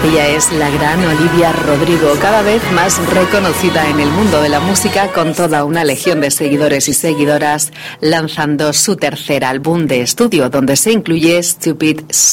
Ella es la gran Olivia Rodrigo, cada vez más reconocida en el mundo de la música, con toda una legión de seguidores y seguidoras, lanzando su tercer álbum de estudio, donde se incluye Stupid